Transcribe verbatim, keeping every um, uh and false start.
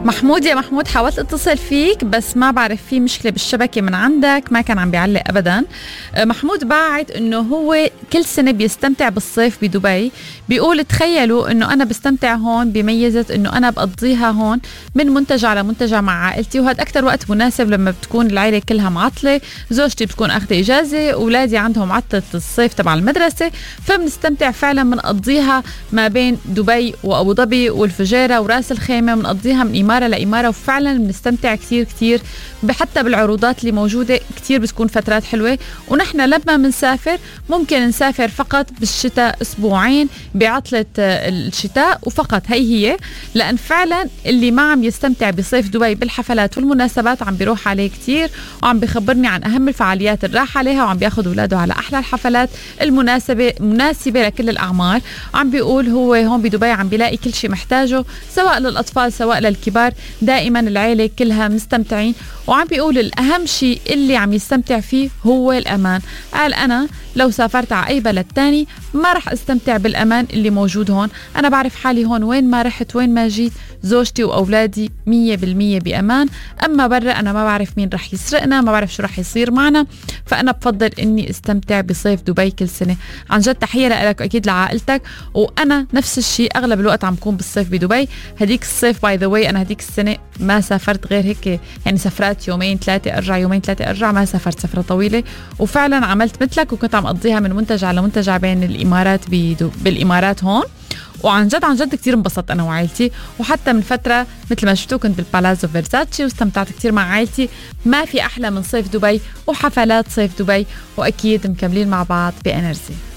محمود يا محمود، حاولت اتصل فيك بس ما بعرف، في مشكلة بالشبكة من عندك، ما كان عم بيعلق أبدا. محمود باعت انه هو كل سنة بيستمتع بالصيف بدبي، بيقول تخيلوا انه انا بستمتع هون بميزة انه انا بقضيها هون من منتجع على منتجع مع عائلتي، وهذا اكتر وقت مناسب لما بتكون العائلة كلها معطلة، زوجتي بتكون اخذة اجازة، اولادي عندهم عطلة الصيف تبع المدرسة، فبنستمتع فعلا بنقضيها ما بين دبي وابو ظبي والفجيرة وراس الخيمة، بنقضيها من إمارة لإمارة، وفعلا بنستمتع كتير كتير حتى بالعروضات اللي موجودة كتير، بتكون فترات حلوة. ونحن لما بنسافر ممكن نسافر فقط بالشتاء أسبوعين بعطلة الشتاء وفقط، هي هي لأن فعلا اللي ما عم يستمتع بصيف دبي بالحفلات والمناسبات عم بيروح عليه كتير، وعم بيخبرني عن أهم الفعاليات اللي راح عليها، وعم بياخد أولاده على أحلى الحفلات المناسبة مناسبة لكل الأعمار. وعم بيقول هو هون بدبي عم بيلاقي كل شيء محتاجه، سواء للأطفال سواء للكبار، دائما العيلة كلها مستمتعين. وعم بيقول الأهم شيء اللي عم يستمتع فيه هو الأمان. قال أنا لو سافرت على أي بلد تاني ما رح استمتع بالأمان اللي موجود هون، أنا بعرف حالي هون وين ما رحت وين ما جيت زوجتي وأولادي مية بالمية بأمان، أما برا أنا ما بعرف مين رح يسرقنا، ما بعرف شو رح يصير معنا، فأنا بفضل إني استمتع بصيف دبي كل سنة. عن جد تحية لك أكيد لعائلتك، وأنا نفس الشيء أغلب الوقت عم كون بالصيف بدبي. هديك الصيف باي ذا واي أنا هديك السنة ما سافرت غير هيك، يعني سفرات يومين ثلاثة أرجع يومين ثلاثة أرجع، ما سافرت سفرة طويلة، وفعلا عملت مثلك وكنت عم أقضيها من منتجع على منتجع بين الإمارات بالإمارات هون. وعن جد عن جد كتير انبسطت أنا وعائلتي، وحتى من فترة مثل ما شفتوا كنت بالبالازو فيرزاتشي واستمتعت كتير مع عائلتي. ما في أحلى من صيف دبي وحفلات صيف دبي، وأكيد مكملين مع بعض بإنرجي.